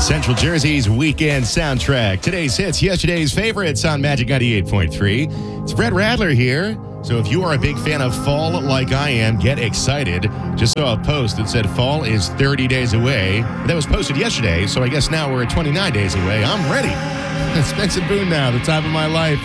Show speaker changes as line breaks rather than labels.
Central Jersey's weekend soundtrack. Today's hits, yesterday's favorites on Magic 98.3. It's Brett Radler here. So if you are a big fan of fall like I am, get excited. Just saw a post that said fall is 30 days away. That was posted yesterday, so I guess now we're 29 days away. I'm ready. Spencer Boone now, the time of my life.